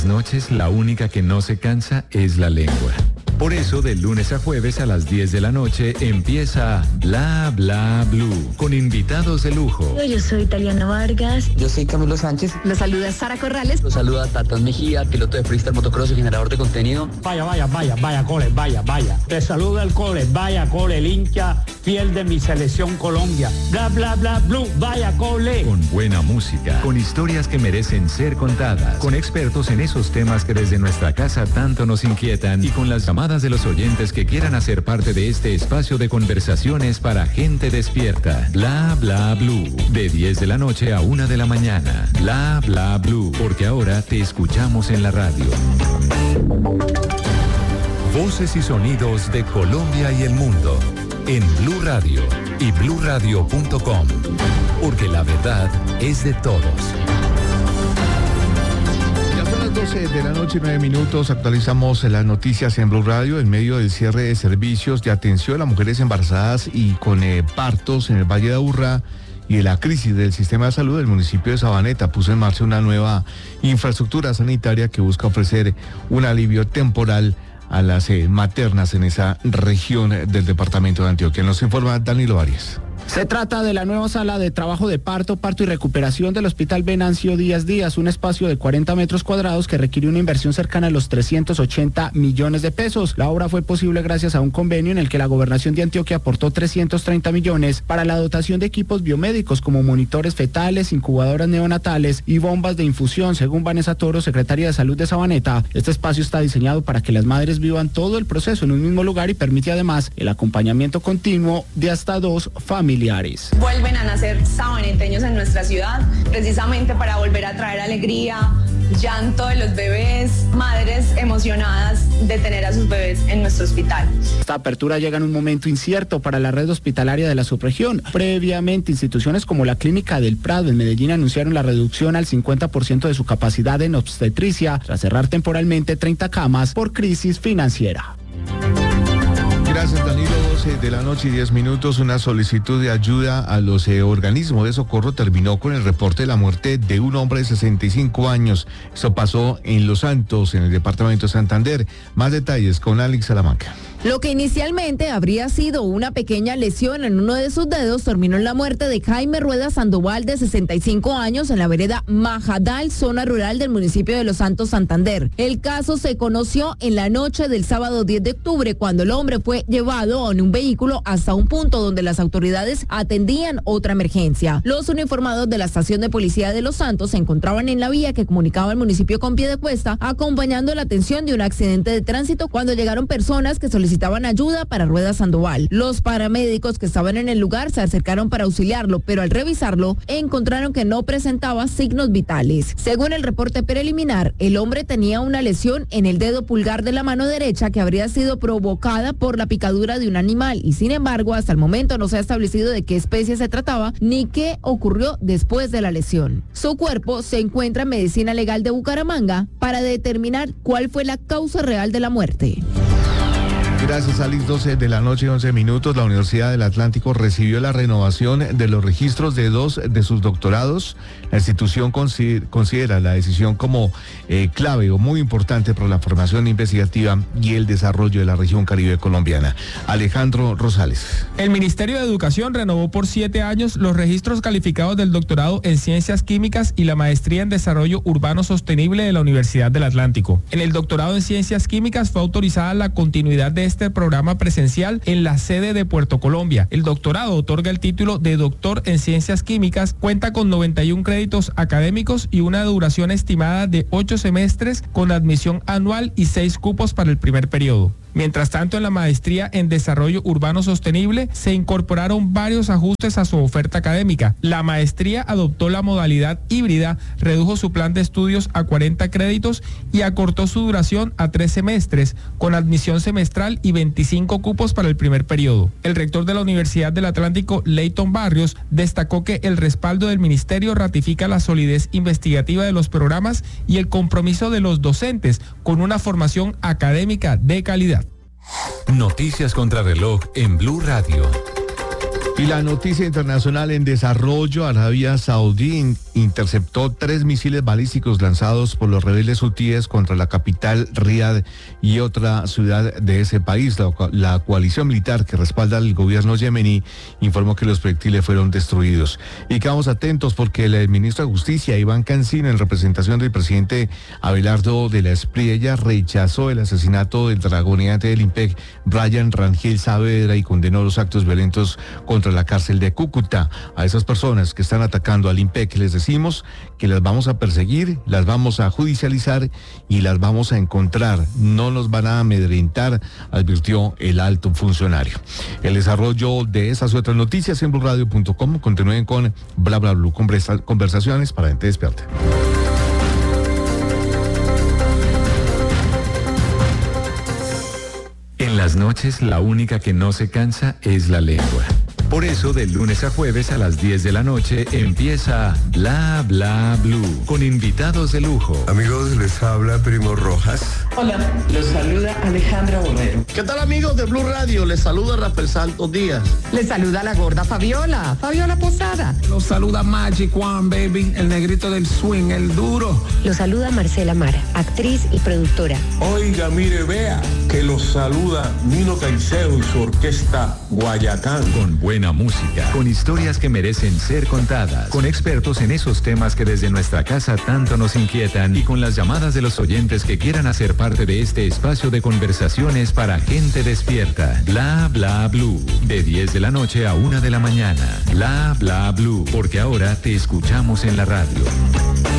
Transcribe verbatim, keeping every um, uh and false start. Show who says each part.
Speaker 1: las noches, la única que no se cansa es la lengua. Por eso, de lunes a jueves a las diez de la noche empieza Bla Bla Blue, con invitados de lujo.
Speaker 2: Yo soy Taliana Vargas.
Speaker 3: Yo soy Camilo Sánchez.
Speaker 2: Los saluda Sara Corrales.
Speaker 3: Los saluda Tatán Mejía, piloto de freestyle, motocross y generador de contenido.
Speaker 4: Vaya, vaya, vaya, vaya, cole, vaya, vaya. Te saluda el cole, vaya, cole, el hincha fiel de mi selección Colombia. Bla, bla, bla, blue, vaya, cole.
Speaker 1: Con buena música, con historias que merecen ser contadas, con expertos en esos temas que desde nuestra casa tanto nos inquietan y con las llamadas de los oyentes que quieran hacer parte de este espacio de conversaciones para gente despierta. Bla Bla Blue, de diez de la noche a una de la mañana. Bla Bla Blue, porque ahora te escuchamos en la radio. Voces y sonidos de Colombia y el mundo en Blue Radio y blue radio punto com, porque la verdad es de todos.
Speaker 5: doce de la noche, nueve minutos, actualizamos las noticias en Blue Radio en medio del cierre de servicios de atención a mujeres embarazadas y con eh, partos en el Valle de Aburrá y de la crisis del sistema de salud. El municipio de Sabaneta puso en marcha una nueva infraestructura sanitaria que busca ofrecer un alivio temporal a las eh, maternas en esa región del departamento de Antioquia. Nos informa Danilo Arias.
Speaker 6: Se trata de la nueva sala de trabajo de parto, parto y recuperación del Hospital Venancio Díaz Díaz, un espacio de cuarenta metros cuadrados que requiere una inversión cercana a los trescientos ochenta millones de pesos. La obra fue posible gracias a un convenio en el que la Gobernación de Antioquia aportó trescientos treinta millones para la dotación de equipos biomédicos como monitores fetales, incubadoras neonatales y bombas de infusión. Según Vanessa Toro, secretaria de Salud de Sabaneta, este espacio está diseñado para que las madres vivan todo el proceso en un mismo lugar y permite además el acompañamiento continuo de hasta dos familias.
Speaker 7: Vuelven a nacer sabaneteños en nuestra ciudad, precisamente para volver a traer alegría, llanto de los bebés, madres emocionadas de tener a sus bebés en nuestro hospital.
Speaker 6: Esta apertura llega en un momento incierto para la red hospitalaria de la subregión. Previamente, instituciones como la Clínica del Prado en Medellín anunciaron la reducción al cincuenta por ciento de su capacidad en obstetricia, tras cerrar temporalmente treinta camas por crisis financiera.
Speaker 5: Gracias, Danilo. doce de la noche y diez minutos. Una solicitud de ayuda a los eh, organismos de socorro terminó con el reporte de la muerte de un hombre de sesenta y cinco años. Esto pasó en Los Santos, en el departamento de Santander. Más detalles con Alex Salamanca.
Speaker 8: Lo que inicialmente habría sido una pequeña lesión en uno de sus dedos terminó en la muerte de Jaime Rueda Sandoval, de sesenta y cinco años, en la vereda Majadal, zona rural del municipio de Los Santos, Santander. El caso se conoció en la noche del sábado diez de octubre, cuando el hombre fue llevado en un vehículo hasta un punto donde las autoridades atendían otra emergencia. Los uniformados de la estación de policía de Los Santos se encontraban en la vía que comunicaba el municipio con Piedecuesta, acompañando la atención de un accidente de tránsito cuando llegaron personas que solicitaban Necesitaban ayuda para Rueda Sandoval. Los paramédicos que estaban en el lugar se acercaron para auxiliarlo, pero al revisarlo encontraron que no presentaba signos vitales. Según el reporte preliminar, el hombre tenía una lesión en el dedo pulgar de la mano derecha que habría sido provocada por la picadura de un animal y, sin embargo, hasta el momento no se ha establecido de qué especie se trataba ni qué ocurrió después de la lesión. Su cuerpo se encuentra en Medicina Legal de Bucaramanga para determinar cuál fue la causa real de la muerte.
Speaker 5: Gracias, Alex. doce de la noche y once minutos. La Universidad del Atlántico recibió la renovación de los registros de dos de sus doctorados. La institución considera la decisión como eh, clave o muy importante para la formación investigativa y el desarrollo de la región caribe colombiana. Alejandro Rosales.
Speaker 9: El Ministerio de Educación renovó por siete años los registros calificados del doctorado en Ciencias Químicas y la maestría en Desarrollo Urbano Sostenible de la Universidad del Atlántico. En el doctorado en Ciencias Químicas fue autorizada la continuidad de este programa presencial en la sede de Puerto Colombia. El doctorado otorga el título de doctor en Ciencias Químicas, cuenta con noventa y un créditos académicos y una duración estimada de ocho semestres con admisión anual y seis cupos para el primer periodo. Mientras tanto, en la maestría en Desarrollo Urbano Sostenible se incorporaron varios ajustes a su oferta académica. La maestría adoptó la modalidad híbrida, redujo su plan de estudios a cuarenta créditos y acortó su duración a tres semestres, con admisión semestral y veinticinco cupos para el primer periodo. El rector de la Universidad del Atlántico, Leighton Barrios, destacó que el respaldo del ministerio ratifica la solidez investigativa de los programas y el compromiso de los docentes con una formación académica de calidad.
Speaker 1: Noticias contra reloj en Blue Radio.
Speaker 5: Y la noticia internacional en desarrollo: Arabia Saudí interceptó tres misiles balísticos lanzados por los rebeldes hutíes contra la capital Riad y otra ciudad de ese país. La, la coalición militar que respalda al gobierno yemení informó que los proyectiles fueron destruidos. Y quedamos atentos porque el ministro de Justicia, Iván Cancino, en representación del presidente Abelardo de la Espriella, rechazó el asesinato del dragoneante del I N P E C, Brian Rangel Saavedra, y condenó los actos violentos contra la cárcel de Cúcuta. A esas personas que están atacando al I N P E C les decimos que las vamos a perseguir, las vamos a judicializar y las vamos a encontrar. No nos van a amedrentar, advirtió el alto funcionario. El desarrollo de esas y otras noticias en blue radio punto com. Continúen con Bla Bla Blue, conversa, conversaciones para gente despierta.
Speaker 1: En las noches, la única que no se cansa es la lengua. Por eso, de lunes a jueves a las diez de la noche empieza Bla Bla Blue, con invitados de lujo.
Speaker 10: Amigos, les habla Primo Rojas.
Speaker 11: Hola, les saluda Alejandra Borrero.
Speaker 12: ¿Qué tal, amigos de Blue Radio? Les saluda Rafael Santos Díaz.
Speaker 13: Les saluda la gorda Fabiola, Fabiola Posada.
Speaker 14: Los saluda Magic One, baby, el negrito del swing, el duro.
Speaker 15: Los saluda Marcela Mara, actriz y productora.
Speaker 16: Oiga, mire, vea, que los saluda Nino Caicedo y su orquesta Guayacán.
Speaker 1: Con buena música, con historias que merecen ser contadas, con expertos en esos temas que desde nuestra casa tanto nos inquietan y con las llamadas de los oyentes que quieran hacer parte de este espacio de conversaciones para gente despierta. Bla Bla Blue, de diez de la noche a una de la mañana. Bla Bla Blue, porque ahora te escuchamos en la radio.